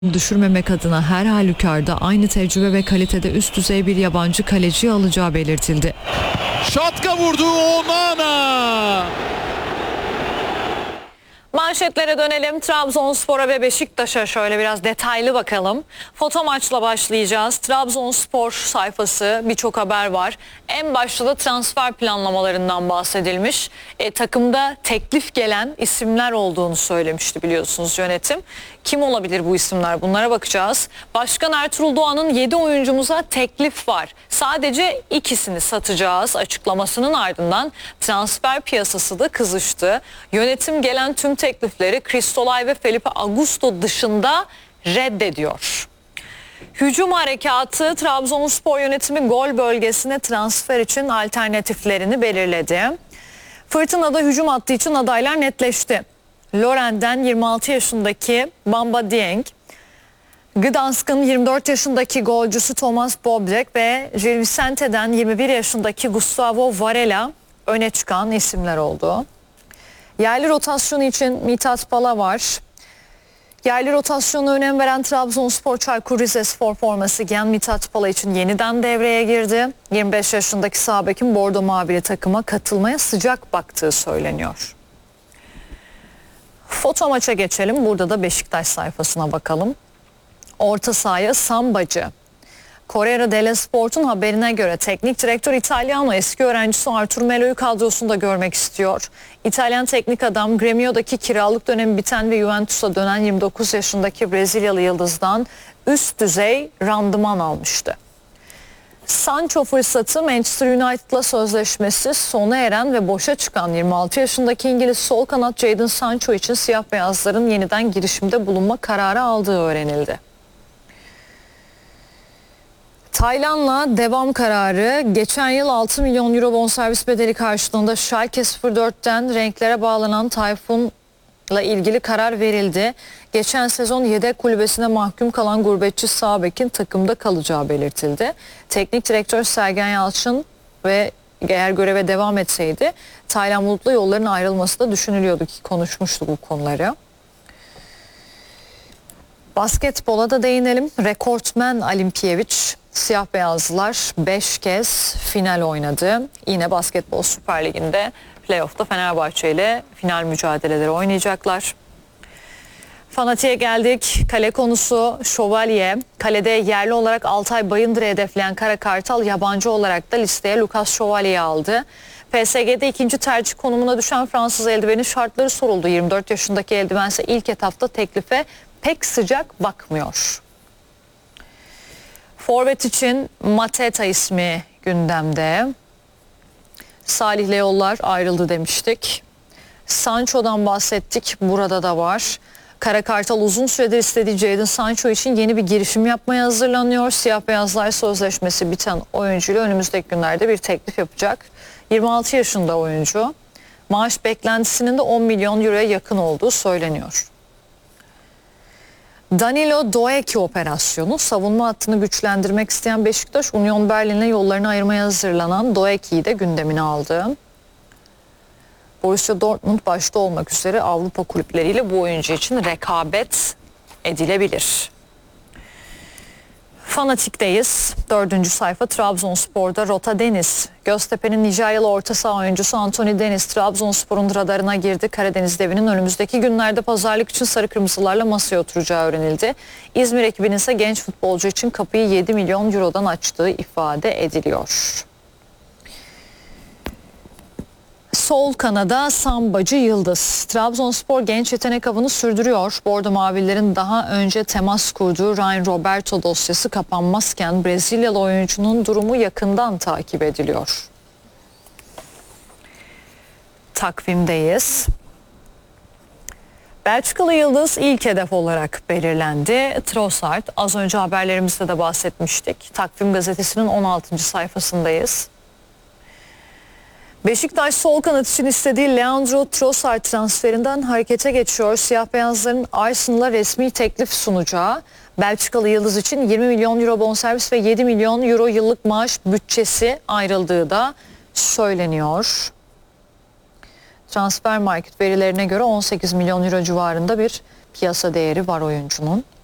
düşürmemek adına her halükarda aynı tecrübe ve kalitede üst düzey bir yabancı kaleci alacağı belirtildi. Şatka vurdu Onana. Manşetlere dönelim. Trabzonspor'a ve Beşiktaş'a şöyle biraz detaylı bakalım. Foto maçla başlayacağız. Trabzonspor sayfası, birçok haber var. En başta da transfer planlamalarından bahsedilmiş. Takımda teklif gelen isimler olduğunu söylemişti biliyorsunuz yönetim. Kim olabilir bu isimler? Bunlara bakacağız. Başkan Ertuğrul Doğan'ın 7 oyuncumuza teklif var. Sadece ikisini satacağız açıklamasının ardından transfer piyasası da kızıştı. Yönetim gelen tüm teklifleri Kristolay ve Felipe Augusto dışında reddediyor. Hücum harekatı. Trabzonspor yönetimi gol bölgesine transfer için alternatiflerini belirledi. Fırtınada hücum hattı için adaylar netleşti. Loren'den 26 yaşındaki Bamba Dieng, Gdansk'ın 24 yaşındaki golcüsü Thomas Bobrek ve Gil Vicente'den 21 yaşındaki Gustavo Varela öne çıkan isimler oldu. Yerli rotasyonu için Mithat Pala var. Yerli rotasyona önem veren Trabzonspor Çaykur Rizespor forması giyen Mithat Pala için yeniden devreye girdi. 25 yaşındaki sağ bekin bordo mavili takıma katılmaya sıcak baktığı söyleniyor. Foto maça geçelim. Burada da Beşiktaş sayfasına bakalım. Orta sahaya Sambacı. Corriere dello Sport'un haberine göre teknik direktör İtalyano eski öğrencisi Artur Melo'yu kadrosunda görmek istiyor. İtalyan teknik adam Gremio'daki kiralık dönemi biten ve Juventus'a dönen 29 yaşındaki Brezilyalı yıldızdan üst düzey randıman almıştı. Sancho fırsatı. Manchester United'la sözleşmesi sona eren ve boşa çıkan 26 yaşındaki İngiliz sol kanat Jadon Sancho için siyah beyazların yeniden girişimde bulunma kararı aldığı öğrenildi. Taylan'la devam kararı. Geçen yıl 6 milyon euro bonservis bedeli karşılığında Schalke 04'ten renklere bağlanan Tayfun'la ilgili karar verildi. Geçen sezon yedek kulübesine mahkum kalan gurbetçi sağ bekin takımda kalacağı belirtildi. Teknik direktör Sergen Yalçın ve eğer göreve devam etseydi Taylan Bulut'la yolların ayrılması da düşünülüyordu ki konuşmuştuk bu konuları. Basketbola da değinelim. Rekortmen Alimpiyevic, siyah beyazlılar 5 kez final oynadı. Yine Basketbol Süper Ligi'nde playoff'ta Fenerbahçe ile final mücadeleleri oynayacaklar. Fanatik'e geldik. Kale konusu Şövalye. Kalede yerli olarak Altay Bayındır'ı hedefleyen Kara Kartal yabancı olarak da listeye Lucas Şövalye'yi aldı. PSG'de ikinci tercih konumuna düşen Fransız eldivenin şartları soruldu. 24 yaşındaki eldiven ise ilk etapta teklife pek sıcak bakmıyor. Forvet için Mateta ismi gündemde. Salih'le yollar ayrıldı demiştik. Sancho'dan bahsettik. Burada da var. Kara Kartal uzun süredir istediği Jadon Sancho için yeni bir girişim yapmaya hazırlanıyor. Siyah beyazlar sözleşmesi biten oyuncuyla önümüzdeki günlerde bir teklif yapacak. 26 yaşında oyuncu. Maaş beklentisinin de 10 milyon euroya yakın olduğu söyleniyor. Danilo Doeki operasyonu. Savunma hattını güçlendirmek isteyen Beşiktaş, Union Berlin'le yollarını ayırmaya hazırlanan Doeki'yi de gündemine aldı. Borussia Dortmund başta olmak üzere Avrupa kulüpleriyle bu oyuncu için rekabet edilebilir. Fanatik'teyiz. 4. sayfa Trabzonspor'da Rota Deniz. Göztepe'nin Nijeryalı orta saha oyuncusu Anthony Deniz Trabzonspor'un radarına girdi. Karadeniz devinin önümüzdeki günlerde pazarlık için sarı kırmızılarla masaya oturacağı öğrenildi. İzmir ekibinin ise genç futbolcu için kapıyı 7 milyon eurodan açtığı ifade ediliyor. Sol kanada Sambacı Yıldız. Trabzonspor genç yetenek avını sürdürüyor. Bordo Mavililerin daha önce temas kurduğu Ryan Roberto dosyası kapanmazken Brezilyalı oyuncunun durumu yakından takip ediliyor. Takvimdeyiz. Belçikalı Yıldız ilk hedef olarak belirlendi. Trossard, az önce haberlerimizde de bahsetmiştik. Takvim gazetesinin 16. sayfasındayız. Beşiktaş sol kanat için istediği Leandro Trossard transferinden harekete geçiyor. Siyah beyazların Arsenal'a resmi teklif sunacağı, Belçikalı Yıldız için 20 milyon euro bonservis ve 7 milyon euro yıllık maaş bütçesi ayrıldığı da söyleniyor. Transfermarkt verilerine göre 18 milyon euro civarında bir piyasa değeri var oyuncunun.